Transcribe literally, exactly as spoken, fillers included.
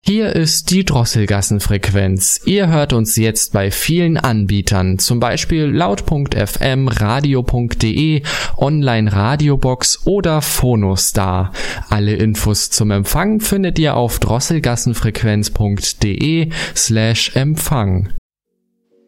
Hier ist die Drosselgassenfrequenz. Ihr hört uns jetzt bei vielen Anbietern, zum Beispiel laut Punkt f m, radio Punkt de, Online-Radiobox oder Phonostar. Alle Infos zum Empfang findet ihr auf drosselgassenfrequenz Punkt de slash Empfang.